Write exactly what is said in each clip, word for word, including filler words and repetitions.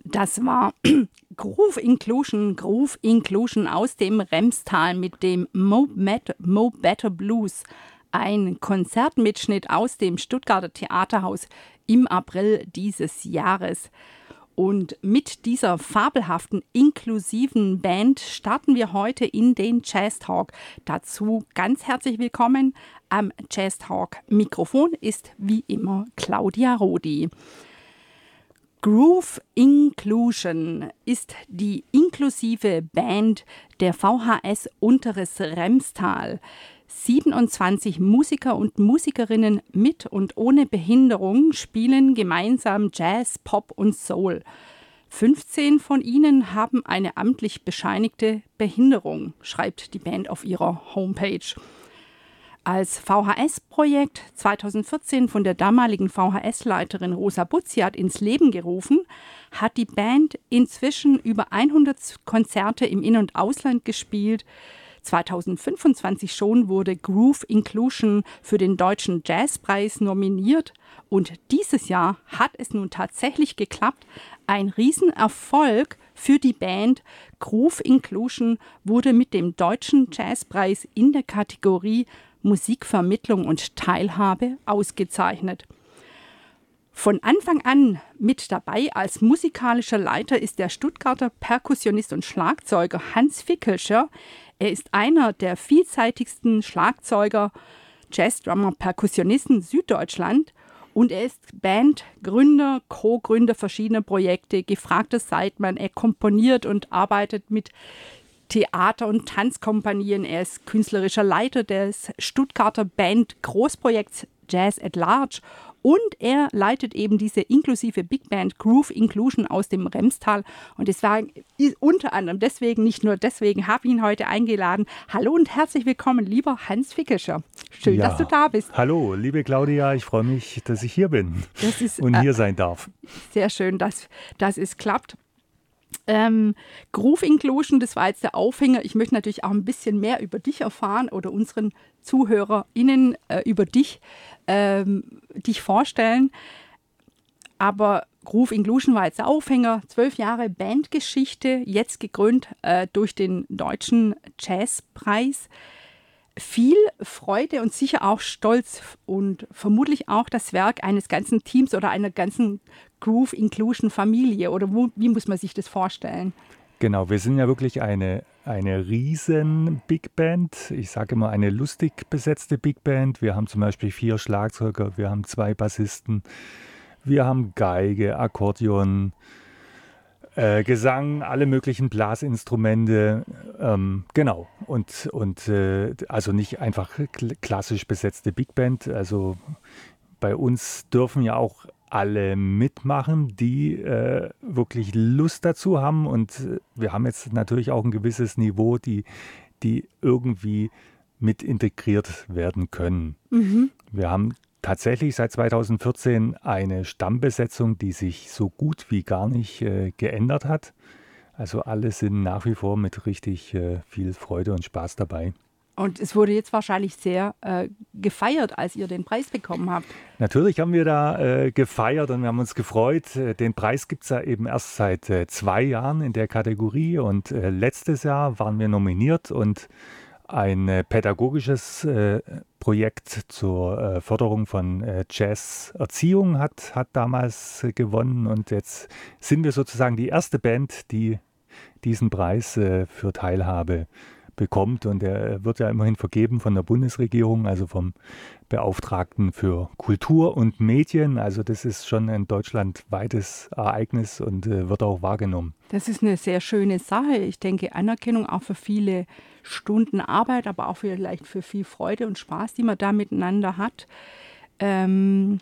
Das war Groove Inclusion, Groove Inclusion aus dem Remstal mit dem Mo, Met, Mo Better Blues. Ein Konzertmitschnitt aus dem Stuttgarter Theaterhaus im April dieses Jahres. Und mit dieser fabelhaften, inklusiven Band starten wir heute in den Jazz Talk. Dazu ganz herzlich willkommen. Am Jazz Talk Mikrofon ist wie immer Claudia Rodi. Groove Inclusion ist die inklusive Band der V H S Unteres Remstal. siebenundzwanzig Musiker und Musikerinnen mit und ohne Behinderung spielen gemeinsam Jazz, Pop und Soul. fünfzehn von ihnen haben eine amtlich bescheinigte Behinderung, schreibt die Band auf ihrer Homepage. Als V H S-Projekt zweitausendvierzehn von der damaligen V H S-Leiterin Rosa Butziat ins Leben gerufen, hat die Band inzwischen über hundert Konzerte im In- und Ausland gespielt. zweitausendfünfundzwanzig schon wurde Groove Inclusion für den Deutschen Jazzpreis nominiert und dieses Jahr hat es nun tatsächlich geklappt. Ein Riesenerfolg für die Band. Groove Inclusion wurde mit dem Deutschen Jazzpreis in der Kategorie Musikvermittlung und Teilhabe ausgezeichnet. Von Anfang an mit dabei als musikalischer Leiter ist der Stuttgarter Perkussionist und Schlagzeuger Hans Fickelscher. Er ist einer der vielseitigsten Schlagzeuger, Jazzdrummer, Perkussionisten Süddeutschland und er ist Bandgründer, Co-Gründer verschiedener Projekte, gefragter Sideman. Er komponiert und arbeitet mit Theater- und Tanzkompanien. Er ist künstlerischer Leiter des Stuttgarter Band Großprojekts Jazz at Large und er leitet eben diese inklusive Big Band Groove Inclusion aus dem Remstal. Und es war unter anderem deswegen, nicht nur deswegen, habe ich ihn heute eingeladen. Hallo und herzlich willkommen, lieber Hans Fickelscher. Schön, ja. dass du da bist. Hallo, liebe Claudia, ich freue mich, dass ich hier bin das ist, und hier äh, sein darf. Sehr schön, dass, dass es klappt. Ähm, Groove Inclusion, das war jetzt der Aufhänger. Ich möchte natürlich auch ein bisschen mehr über dich erfahren oder unseren ZuhörerInnen äh, über dich, ähm, dich vorstellen. Aber Groove Inclusion war jetzt der Aufhänger. Zwölf Jahre Bandgeschichte, jetzt gekrönt äh, durch den Deutschen Jazzpreis. Viel Freude und sicher auch Stolz und vermutlich auch das Werk eines ganzen Teams oder einer ganzen Groove Inclusion Familie. Oder wo, wie muss man sich das vorstellen? Genau, wir sind ja wirklich eine, eine riesen Big Band. Ich sage immer eine lustig besetzte Big Band. Wir haben zum Beispiel vier Schlagzeuger, wir haben zwei Bassisten, wir haben Geige, Akkordeon, Äh, Gesang, alle möglichen Blasinstrumente, ähm, genau. Und, und äh, also nicht einfach kl- klassisch besetzte Big Band. Also bei uns dürfen ja auch alle mitmachen, die äh, wirklich Lust dazu haben. Und äh, wir haben jetzt natürlich auch ein gewisses Niveau, die, die irgendwie mit integriert werden können. Mhm. Wir haben tatsächlich seit zweitausendvierzehn eine Stammbesetzung, die sich so gut wie gar nicht äh, geändert hat. Also alle sind nach wie vor mit richtig äh, viel Freude und Spaß dabei. Und es wurde jetzt wahrscheinlich sehr äh, gefeiert, als ihr den Preis bekommen habt. Natürlich haben wir da äh, gefeiert und wir haben uns gefreut. Äh, Den Preis gibt es ja eben erst seit äh, zwei Jahren in der Kategorie und äh, letztes Jahr waren wir nominiert und ein äh, pädagogisches äh, Projekt zur äh, Förderung von äh, Jazzerziehung hat, hat damals äh, gewonnen und jetzt sind wir sozusagen die erste Band, die diesen Preis äh, für Teilhabe bekommt und der wird ja immerhin vergeben von der Bundesregierung, also vom Beauftragten für Kultur und Medien. Also das ist schon ein deutschlandweites Ereignis und äh, wird auch wahrgenommen. Das ist eine sehr schöne Sache. Ich denke, Anerkennung auch für viele Stunden Arbeit, aber auch vielleicht für viel Freude und Spaß, die man da miteinander hat. Ähm,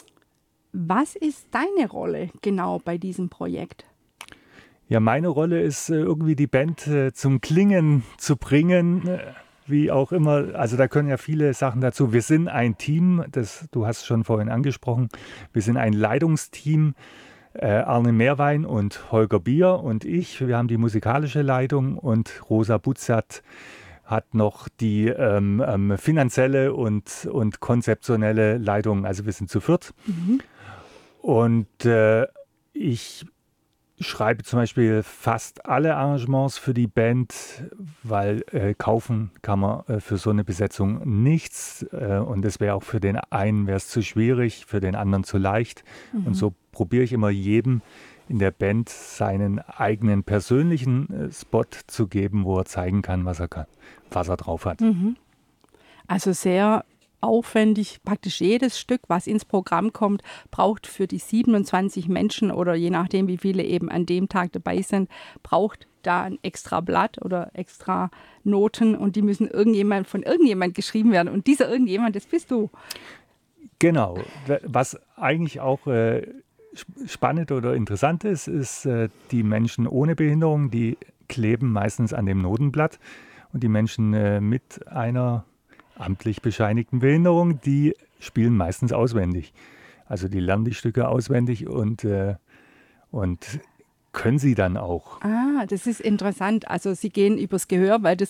was ist deine Rolle genau bei diesem Projekt? Ja, meine Rolle ist äh, irgendwie die Band äh, zum Klingen zu bringen, äh, wie auch immer. Also da können ja viele Sachen dazu. Wir sind ein Team, das du hast schon vorhin angesprochen. Wir sind ein Leitungsteam. Äh, Arne Meerwein und Holger Bier und ich, wir haben die musikalische Leitung und Rosa Butziat hat noch die ähm, ähm, finanzielle und, und konzeptionelle Leitung. Also wir sind zu viert. Mhm. Und äh, ich schreibe zum Beispiel fast alle Arrangements für die Band, weil äh, kaufen kann man äh, für so eine Besetzung nichts. Äh, und es wäre auch für den einen wäre es zu schwierig, für den anderen zu leicht. Mhm. Und so probiere ich immer jedem in der Band seinen eigenen persönlichen äh, Spot zu geben, wo er zeigen kann, was er kann, was er drauf hat. Mhm. Also sehr aufwendig, praktisch jedes Stück, was ins Programm kommt, braucht für die siebenundzwanzig Menschen oder je nachdem, wie viele eben an dem Tag dabei sind, braucht da ein extra Blatt oder extra Noten und die müssen irgendjemand von irgendjemand geschrieben werden. Und dieser irgendjemand, das bist du. Genau. Was eigentlich auch äh, spannend oder interessant ist, ist, äh, die Menschen ohne Behinderung, die kleben meistens an dem Notenblatt und die Menschen äh, mit einer amtlich bescheinigten Behinderung, die spielen meistens auswendig. Also die lernen die Stücke auswendig und, äh, und können sie dann auch. Ah, das ist interessant. Also sie gehen übers Gehör, weil das